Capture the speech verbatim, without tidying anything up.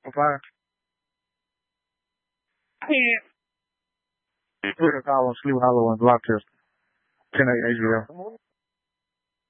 Fire. Twitter column, Sleep Hollow, and Block Test. ten eight H B L.